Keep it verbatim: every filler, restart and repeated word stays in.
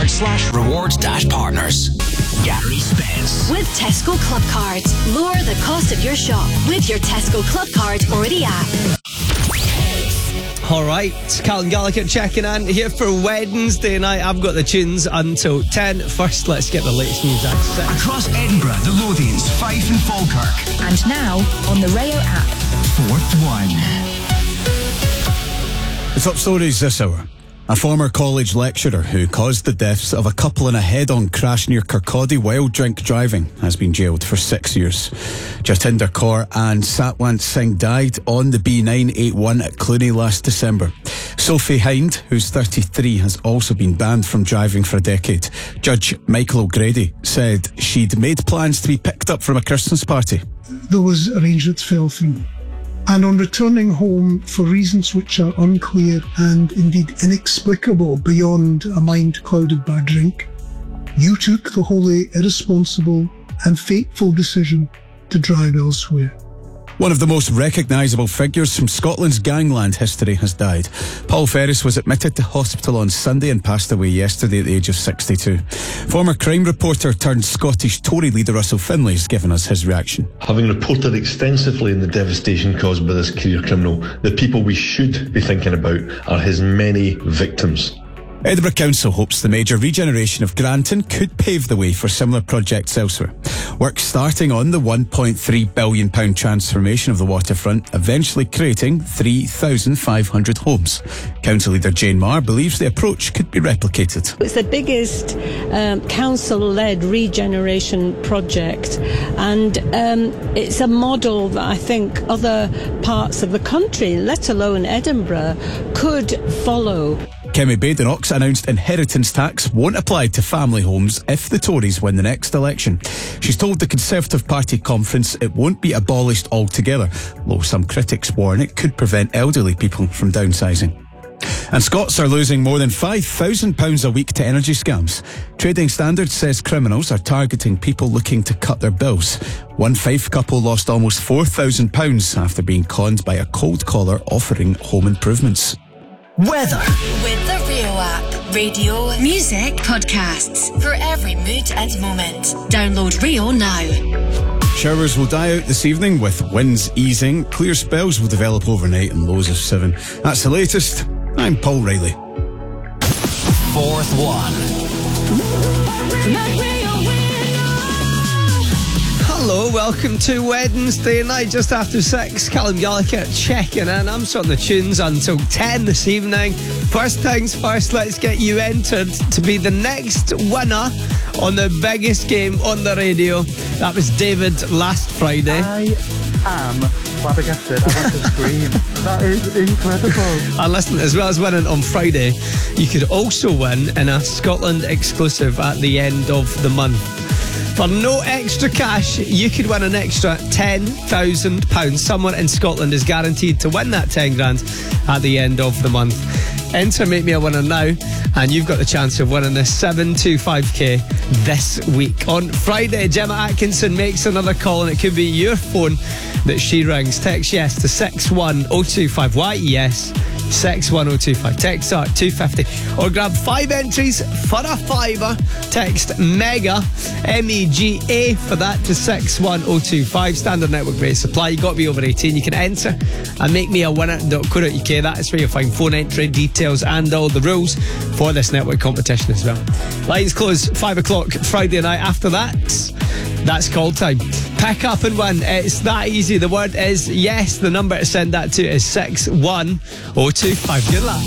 forward slash rewards dash partners. Gary Spence. With Tesco Club Cards. Lower the cost of your shop with your Tesco Club Card or the app. Alright, Callum Gallagher checking in here for Wednesday night. I've got the tunes until ten. First, let's get the latest news at six. Across Edinburgh, the Lothians, Fife and Falkirk. And now on the Rayo app. Fourth one. The top stories this hour. A former college lecturer who caused the deaths of a couple in a head-on crash near Kirkcaldy while drink driving has been jailed for six years. Jatinder Kaur and Satwant Singh died on the B nine eighty-one at Clooney last December. Sophie Hind, who's thirty-three, has also been banned from driving for a decade. Judge Michael O'Grady said she'd made plans to be picked up from a Christmas party. Those arrangements fell through. And on returning home, for reasons which are unclear and indeed inexplicable beyond a mind clouded by drink, you took the wholly irresponsible and fateful decision to drive elsewhere. One of the most recognisable figures from Scotland's gangland history has died. Paul Ferris was admitted to hospital on Sunday and passed away yesterday at the age of sixty-two. Former crime reporter turned Scottish Tory leader Russell Finlay has given us his reaction. Having reported extensively on the devastation caused by this career criminal, the people we should be thinking about are his many victims. Edinburgh Council hopes the major regeneration of Granton could pave the way for similar projects elsewhere. Work starting on the one point three billion pounds transformation of the waterfront, eventually creating three thousand five hundred homes. Council leader Jane Marr believes the approach could be replicated. It's the biggest um, council-led regeneration project, and um, it's a model that I think other parts of the country, let alone Edinburgh, could follow. Kemi Badenoch announced inheritance tax won't apply to family homes if the Tories win the next election. She's told the Conservative Party conference it won't be abolished altogether, though some critics warn it could prevent elderly people from downsizing. And Scots are losing more than five thousand pounds a week to energy scams. Trading Standards says criminals are targeting people looking to cut their bills. One Fife couple lost almost four thousand pounds after being conned by a cold caller offering home improvements. Weather. With the Rio app. Radio, music, podcasts. For every mood and moment. Download Rio now. Showers will die out this evening with winds easing. Clear spells will develop overnight and lows of seven. That's the latest. I'm Paul Riley. Fourth one. Hello, welcome to Wednesday night, just after six. Callum Gallagher checking in. I'm sorting the tunes until ten this evening. First things first, let's get you entered to be the next winner on the biggest game on the radio. That was David last Friday. I am flabbergasted. I want to scream. That is incredible. And listen, as well as winning on Friday, you could also win in a Scotland exclusive at the end of the month. For no extra cash, you could win an extra ten thousand pounds. Someone in Scotland is guaranteed to win that ten grand at the end of the month. Enter Make Me a Winner now, and you've got the chance of winning this seven two five k this week. On Friday, Gemma Atkinson makes another call, and it could be your phone that she rings. Text yes to six one oh two five, Y E S six one oh two five. Text start two fifty, or grab five entries for a fiver. Text MEGA, M E G A, for that to six one oh two five. Standard network rate supply. You've got to be over eighteen. You can enter and make me a winner dot co dot U K. That is where you'll find phone entry details and all the rules for this network competition as well. Lines close five o'clock Friday night. After that, that's call time. Pick up and win. It's that easy. The word is yes. The number to send that to is six one oh two five. Good luck.